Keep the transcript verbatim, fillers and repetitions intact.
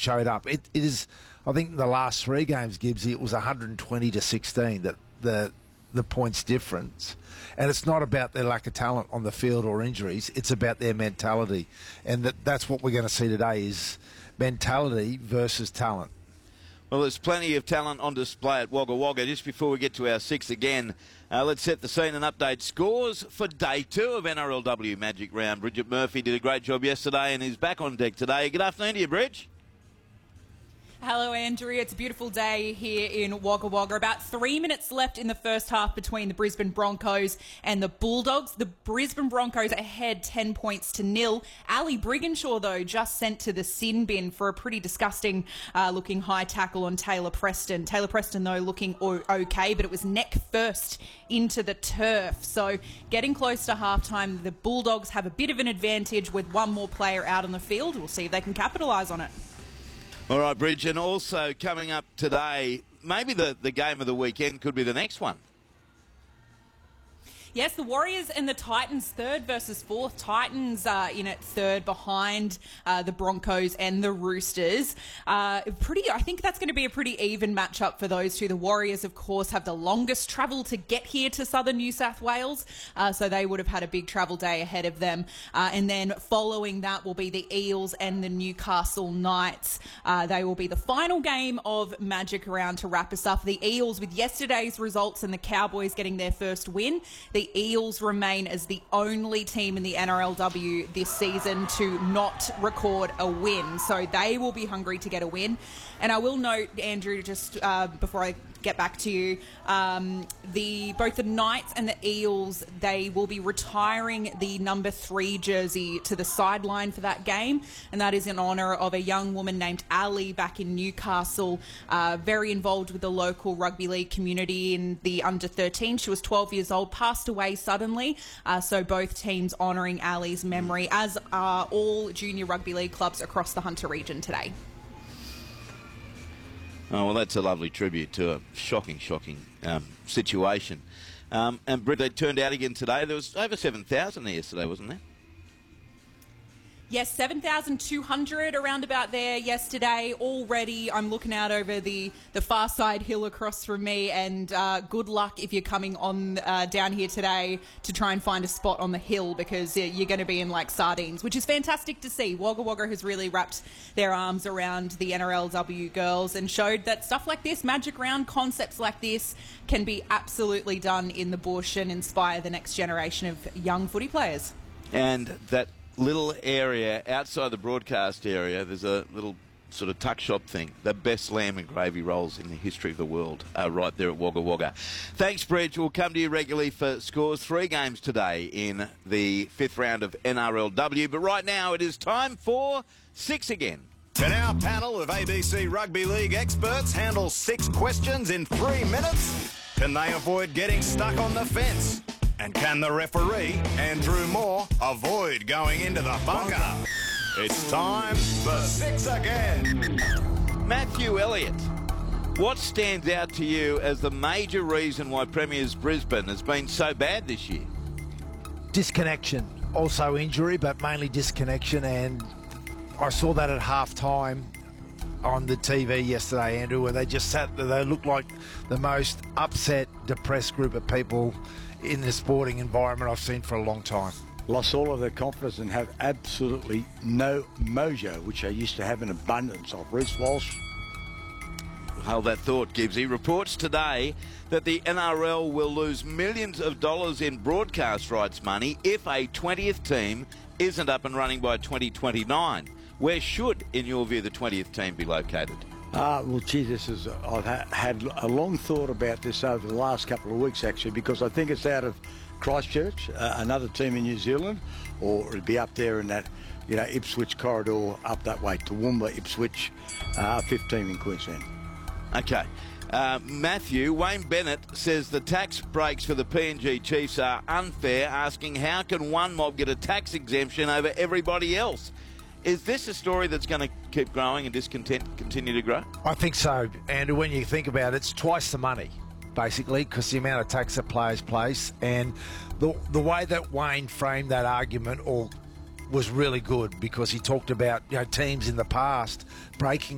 showed up. It, it is, I think, in the last three games, Gibbsy, it was one hundred twenty to sixteen that the the points difference. And it's not about their lack of talent on the field or injuries. It's about their mentality, and that that's what we're going to see today is mentality versus talent. Well, there's plenty of talent on display at Wagga Wagga. Just before we get to our six again, uh, let's set the scene and update scores for day two of N R L W Magic Round. Bridget Murphy did a great job yesterday and is back on deck today. Good afternoon to you, Bridge. Hello, Andrew. It's a beautiful day here in Wagga Wagga. About three minutes left in the first half between the Brisbane Broncos and the Bulldogs. The Brisbane Broncos ahead ten points to nil. Ali Brigginshaw, though, just sent to the sin bin for a pretty disgusting uh, looking high tackle on Taylor Preston. Taylor Preston, though, looking o- okay, but it was neck first into the turf. So getting close to halftime, the Bulldogs have a bit of an advantage with one more player out on the field. We'll see if they can capitalise on it. All right, Bridge, and also coming up today, maybe the, the game of the weekend could be the next one. Yes, the Warriors and the Titans, third versus fourth. Titans uh, in at third behind uh, the Broncos and the Roosters. Uh, pretty, I think that's going to be a pretty even matchup for those two. The Warriors, of course, have the longest travel to get here to southern New South Wales, uh, so they would have had a big travel day ahead of them. Uh, and then following that will be the Eels and the Newcastle Knights. Uh, they will be the final game of Magic Round to wrap us up. The Eels, with yesterday's results and the Cowboys getting their first win, the Eels remain as the only team in the N R L W this season to not record a win. So they will be hungry to get a win. And I will note, Andrew, just uh, before I get back to you, um, the both the Knights and the Eels, they will be retiring the number three jersey to the sideline for that game, and that is in honour of a young woman named Ali back in Newcastle, uh, very involved with the local rugby league community in the under thirteen. She was twelve years old, passed away suddenly, uh, so both teams honouring Ali's memory, as are all junior rugby league clubs across the Hunter region today. Oh, well, that's a lovely tribute to a shocking, shocking um, situation. Um, and, Britt, they turned out again today. There was over seven thousand there yesterday, wasn't there? Yes, seven thousand two hundred around about there yesterday. Already, I'm looking out over the, the far side hill across from me, and uh, good luck if you're coming on uh, down here today to try and find a spot on the hill, because uh, you're going to be in like sardines, which is fantastic to see. Wagga Wagga has really wrapped their arms around the N R L W girls and showed that stuff like this, Magic Round concepts like this, can be absolutely done in the bush and inspire the next generation of young footy players. And that little area outside the broadcast area, there's a little sort of tuck shop thing. The best lamb and gravy rolls in the history of the world are right there at Wagga Wagga. Thanks, Bridge. We'll come to you regularly for scores. Three games today in the fifth round of N R L W. But right now it is time for six again. Can our panel of A B C Rugby League experts handle six questions in three minutes? Can they avoid getting stuck on the fence? And can the referee, Andrew Moore, avoid going into the bunker? It's time for six again. Matthew Elliott, what stands out to you as the major reason why Premier's Brisbane has been so bad this year? Disconnection. Also injury, but mainly disconnection. And I saw that at half-time on the T V yesterday, Andrew, where they just sat there. They looked like the most upset, depressed group of people in the sporting environment I've seen for a long time. Lost all of their confidence and have absolutely no mojo, which they used to have in abundance of. Reece Walsh. Hold that thought, Gibbsy. Reports today that the N R L will lose millions of dollars in broadcast rights money if a twentieth team isn't up and running by twenty twenty-nine. Where should, in your view, the twentieth team be located? Uh, well, gee, this is, I've ha- had a long thought about this over the last couple of weeks, actually, because I think it's out of Christchurch, uh, another team in New Zealand, or it'd be up there in that, you know, Ipswich corridor up that way, Toowoomba, Ipswich, uh, fifteen in Queensland. Okay. Uh, Matthew, Wayne Bennett says the tax breaks for the P N G Chiefs are unfair, asking how can one mob get a tax exemption over everybody else? Is this a story that's going to keep growing and discontent continue to grow? I think so, Andrew. When you think about it, it's twice the money, basically, because the amount of tax that players place. And the the way that Wayne framed that argument or was really good, because he talked about, you know, teams in the past breaking